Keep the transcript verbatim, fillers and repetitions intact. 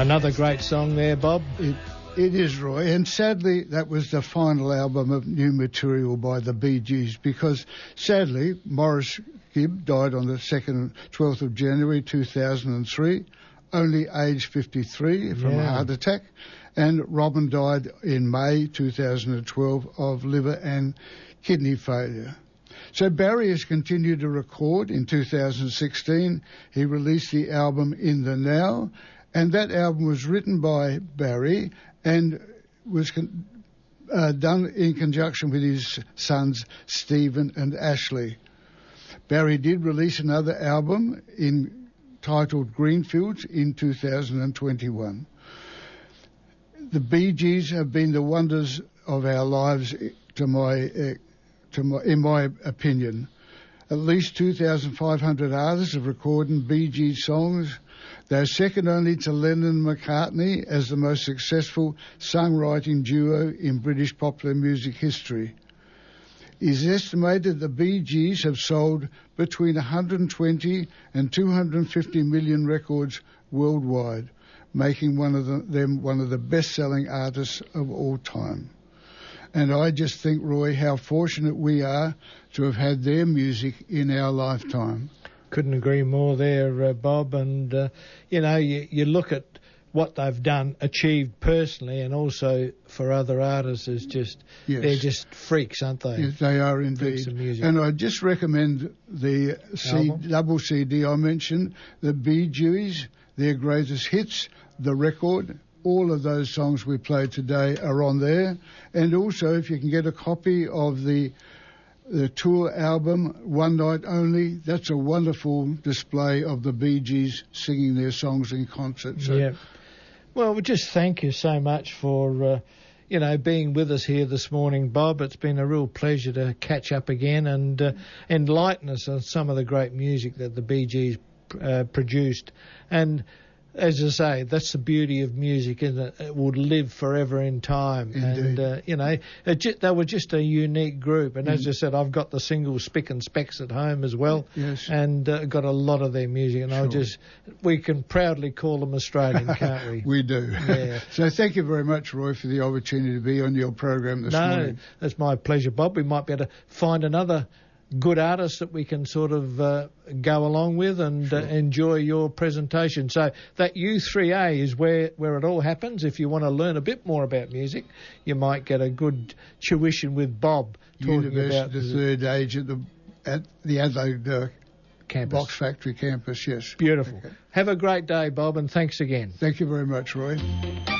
Another great song there, Bob. It, it is, Roy, and sadly that was the final album of new material by the Bee Gees, because sadly Maurice Gibb died on the second, twelfth of January two thousand three, only aged fifty-three from Yeah. a heart attack, and Robin died in May two thousand twelve of liver and kidney failure. So Barry has continued to record. In two thousand sixteen, he released the album In the Now, and that album was written by Barry and was con- uh, done in conjunction with his sons Stephen and Ashley. Barry did release another album entitled Greenfields in two thousand twenty-one. The Bee Gees have been the wonders of our lives, to my uh, To my, in my opinion. At least two thousand five hundred artists have recorded Bee Gees songs. They're second only to Lennon and McCartney as the most successful songwriting duo in British popular music history. It is estimated the Bee Gees have sold between one hundred twenty and two hundred fifty million records worldwide, making one of the, them one of the best-selling artists of all time. And I just think, Roy, how fortunate we are to have had their music in our lifetime. Couldn't agree more there, uh, Bob. And, uh, you know, you, you look at what they've done, achieved personally, and also for other artists, is just, Yes. they're just freaks, aren't they? Yes, they are Freaks indeed. of music. And I just recommend the C, Album? double C D I mentioned, the Bee Gees, their greatest hits, the record. All of those songs we played today are on there. And also, if you can get a copy of the the tour album, One Night Only, that's a wonderful display of the Bee Gees singing their songs in concert. So Yeah. Well, we just thank you so much for, uh, you know, being with us here this morning, Bob. It's been a real pleasure to catch up again and uh, enlighten us on some of the great music that the Bee Gees uh, produced. And as I say, that's the beauty of music, isn't it? It would live forever in time. Indeed. And, uh, you know, it ju- they were just a unique group. And as Mm. I said, I've got the single Spick and Specks at home as well. Yes. And uh, got a lot of their music. And I Sure. just, we can proudly call them Australian, can't we? we do. Yeah. So thank you very much, Roy, for the opportunity to be on your program this no, morning. that's my pleasure, Bob. We might be able to find another good artist that we can sort of uh, go along with and Sure. uh, enjoy your presentation. So that U three A is where, where it all happens. If you want to learn a bit more about music, you might get a good tuition with Bob talking University about of the Third Age at the at the Adelaide uh, campus. Box Factory campus, yes. Beautiful. Okay. Have a great day, Bob, and thanks again. Thank you very much, Roy.